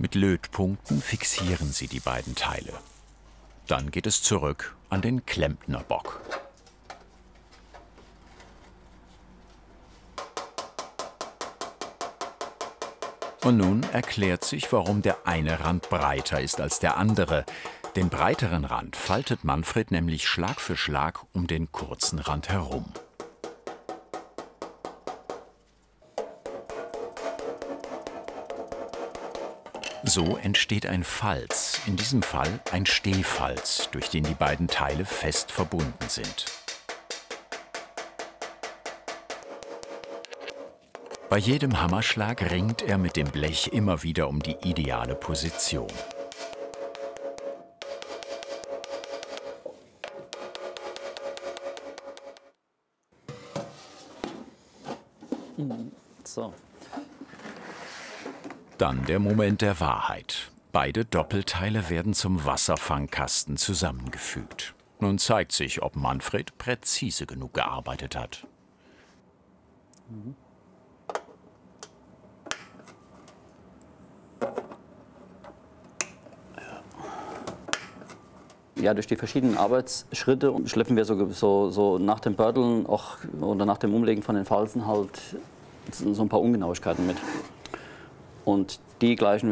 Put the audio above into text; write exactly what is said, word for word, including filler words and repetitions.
Mit Lötpunkten fixieren sie die beiden Teile. Dann geht es zurück an den Klempnerbock. Und nun erklärt sich, warum der eine Rand breiter ist als der andere. Den breiteren Rand faltet Manfred nämlich Schlag für Schlag um den kurzen Rand herum. So entsteht ein Falz, in diesem Fall ein Stehfalz, durch den die beiden Teile fest verbunden sind. Bei jedem Hammerschlag ringt er mit dem Blech immer wieder um die ideale Position. So. Dann der Moment der Wahrheit. Beide Doppelteile werden zum Wasserfangkasten zusammengefügt. Nun zeigt sich, ob Manfred präzise genug gearbeitet hat. Mhm. Ja, durch die verschiedenen Arbeitsschritte schleppen wir so, so, so nach dem Bördeln auch, oder nach dem Umlegen von den Falzen halt so ein paar Ungenauigkeiten mit. Und die gleichen wir